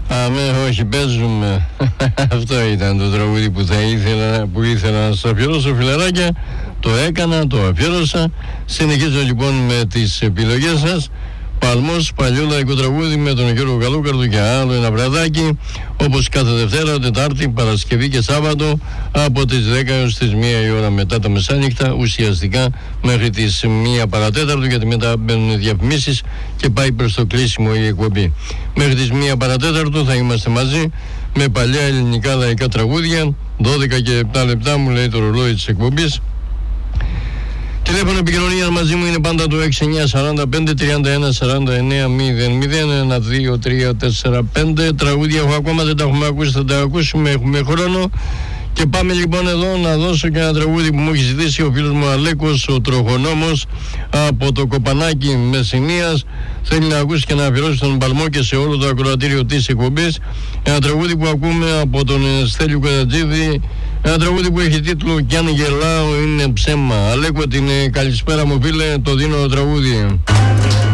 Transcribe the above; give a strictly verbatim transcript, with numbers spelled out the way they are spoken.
Αμέ, όχι, παίζουμε. Αυτό ήταν το τραγούδι που θα ήθελα, που ήθελα να σας αφιερώσω, φιλαράκια. Το έκανα, το αφιέρωσα. Συνεχίζω λοιπόν με τις επιλογές σας. Παλμός, παλιό λαϊκό τραγούδι με τον Γιώργο Καλούκαρδο και άλλο ένα βραδάκι, όπως κάθε Δευτέρα, Τετάρτη, Παρασκευή και Σάββατο από τις δέκα έως τις μία η ώρα μετά τα μεσάνυχτα, ουσιαστικά μέχρι τις μία παρατέταρτο, γιατί μετά μπαίνουν διαφημίσεις και πάει προς το κλείσιμο η εκπομπή. Μέχρι τις μία παρατέταρτο θα είμαστε μαζί με παλιά ελληνικά λαϊκά τραγούδια. Δώδεκα και επτά λεπτά μου λέει το ρολόι της εκπομπής. Τηλέφωνο επικοινωνίας μαζί μου είναι πάντα το έξι εννιά τέσσερα πέντε τριάντα ένα σαράντα εννέα μηδέν μηδέν ένα δύο τρία τέσσερα πέντε. Τραγούδια έχω ακόμα, δεν τα έχουμε ακούσει, θα τα ακούσουμε, έχουμε χρόνο. Και πάμε λοιπόν εδώ να δώσω και ένα τραγούδι που μου έχει ζητήσει ο φίλος μου Αλέκος, ο Τροχονόμος από το Κοπανάκι Μεσσηνίας. Θέλει να ακούσει και να αφιερώσει τον Παλμό και σε όλο το ακροατήριο της εκπομπής. Ένα τραγούδι που ακούμε από τον Στέλιο Κατατζίδη. Ένα τραγούδι που έχει τίτλο «Κι αν γελάω είναι ψέμα». Αλέκο, την καλησπέρα μου φίλε, το δίνω το τραγούδι.